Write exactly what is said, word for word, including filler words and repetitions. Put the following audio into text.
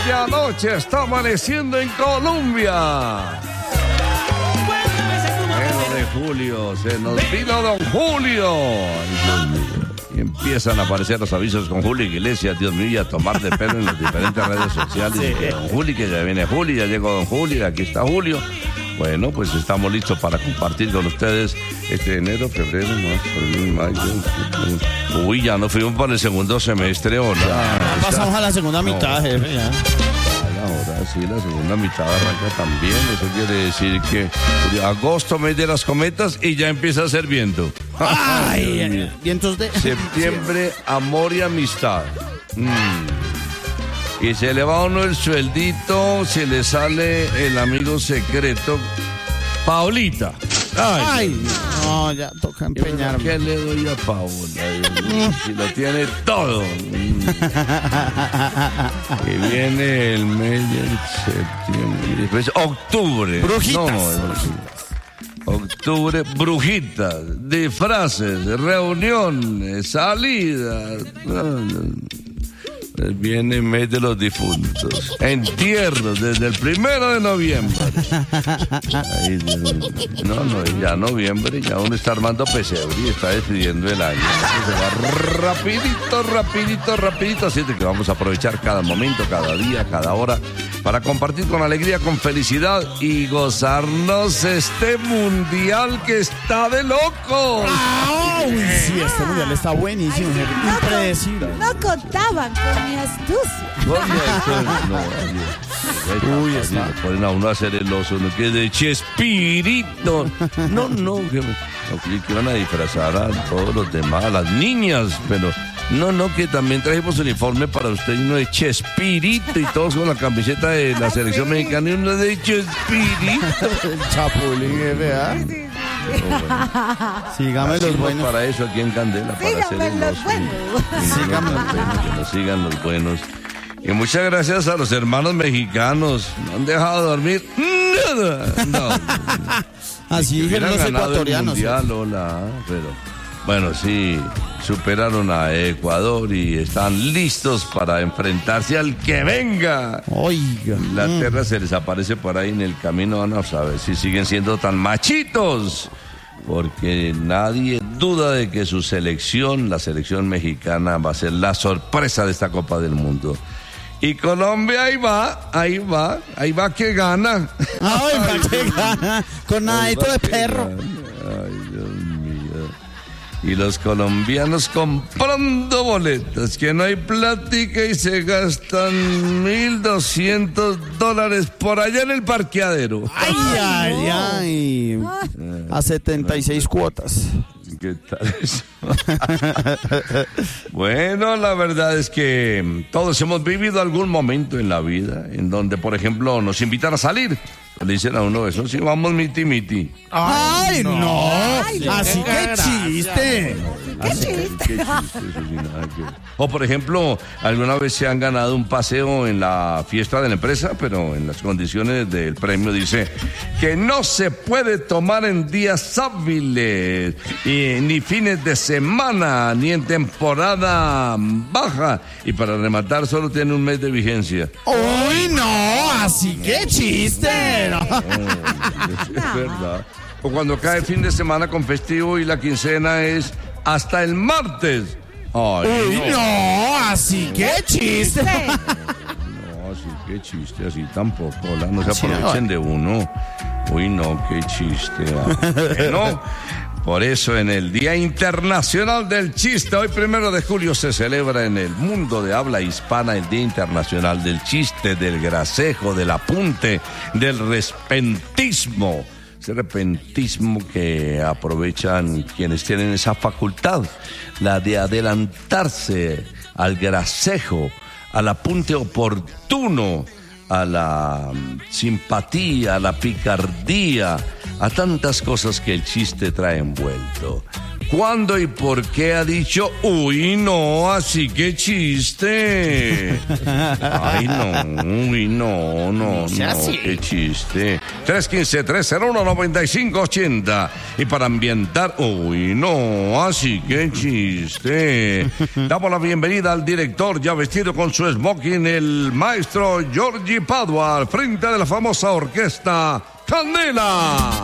medianoche está amaneciendo en Colombia. Bueno, de Julio, se nos vino don Julio. Y empiezan a aparecer los avisos con Julio Iglesias, Dios mío, y a tomar de pelo en las diferentes redes sociales. Sí. Que don Julio, que ya viene Julio, ya llegó don Julio, y aquí está Julio. Bueno, pues estamos listos para compartir con ustedes este enero, febrero, marzo, mayo. Uy, ya no fuimos para el segundo semestre, ¿o no? Ya, ya pasamos a la segunda mitad, no, jefe, ya. Ahora sí, la segunda mitad arranca también. Eso quiere decir que agosto, mes de las cometas, y ya empieza a ser viento. Ay, vientos de... Septiembre, amor y amistad. Mm. Y se le va a uno el sueldito, se le sale el amigo secreto, Paolita. Ay, Ay no, ya toca empeñarme. ¿Qué le doy a Paola? Si lo tiene todo. Y viene el mes de septiembre, y después octubre. Brujitas. No, no, octubre, brujitas, disfraces, reuniones, salidas. Viene el mes de los difuntos, entierros desde el primero de noviembre. Ay, no, no, ya noviembre, ya uno está armando pesebre y está despidiendo el año. Se va rapidito, rapidito, rapidito. Así que vamos a aprovechar cada momento, cada día, cada hora, para compartir con alegría, con felicidad y gozarnos este mundial que está de locos. ¡Uy, sí, este mundial está buenísimo! Ay, no, impredecible. No, no contaban con mi astucia. No, Uy, está. Le ponen a uno a hacer el oso, ¿no? Que de Chespirito. No, no, que, no, que van a disfrazar a todos los demás, a las niñas, pero... No, no, que también trajimos uniforme para usted, uno de Chespirito y todos con la camiseta de la selección mexicana y uno de Chespirito. El Chapulín, ¿verdad? Sí, sí. Oh, bueno. Sígame los buenos. Para eso aquí en Candela, para Sígame hacer los buenos. Sígame los buenos. Que nos sigan los buenos. Y muchas gracias a los hermanos mexicanos. No han dejado dormir nada. No. Así dijeron los ecuatorianos. Mundial, hola, pero... Bueno, sí, superaron a Ecuador y están listos para enfrentarse al que venga. Oiga. La tierra se les aparece por ahí en el camino, van a saber si siguen siendo tan machitos. Porque nadie duda de que su selección, la selección mexicana, va a ser la sorpresa de esta Copa del Mundo. Y Colombia ahí va, ahí va, ahí va que gana. Ay, va que gana, con nadito de perro. Ay, Dios mío. Y los colombianos comprando boletas, que no hay plática y se gastan mil doscientos dólares por allá en el parqueadero. Ay, ay, ay. A setenta y seis cuotas. ¿Qué tal eso? Bueno, la verdad es que todos hemos vivido algún momento en la vida en donde, por ejemplo, nos invitan a salir. Le dicen a uno eso, si vamos miti miti. ¡Ay, no! no. Ay, así que chiste. ¿Qué chiste? ¿Qué chiste? Eso sí, nada que... O por ejemplo, alguna vez se han ganado un paseo en la fiesta de la empresa, pero en las condiciones del premio dice que no se puede tomar en días hábiles, y, ni fines de semana, ni en temporada baja. Y para rematar, solo tiene un mes de vigencia. ¡Uy, no! Así que chiste. No, es verdad. O cuando cae el fin de semana con festivo y la quincena es hasta el martes. Ay, Uy, no, no así que chiste. No, no, así que chiste, así tampoco. La, no se aprovechen de uno. Uy, no, qué chiste. No. Por eso en el Día Internacional del Chiste, hoy primero de julio, se celebra en el mundo de habla hispana el Día Internacional del Chiste, del gracejo, del apunte, del repentismo. Ese repentismo que aprovechan quienes tienen esa facultad, la de adelantarse al gracejo, al apunte oportuno, a la simpatía, a la picardía, a tantas cosas que el chiste trae envuelto. ¿Cuándo y por qué ha dicho, uy, no, así que chiste? Ay, no, uy, no, no, no, qué chiste. tres uno cinco, tres cero uno, nueve cinco ocho cero. Y para ambientar, uy, no, así que chiste. Damos la bienvenida al director, ya vestido con su smoking, el maestro Giorgi Padua, al frente de la famosa orquesta Candela.